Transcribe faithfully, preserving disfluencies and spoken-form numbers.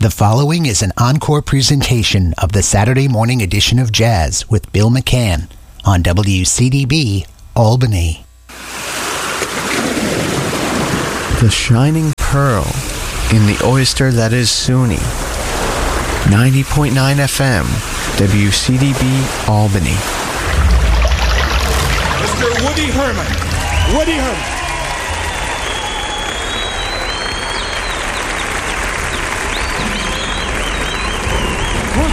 The following is an encore presentation of the Saturday morning edition of Jazz with Bill McCann on W C D B Albany. The shining pearl in the oyster that is SUNY. ninety point nine F M, W C D B Albany. Mister Woody Herman. Woody Herman.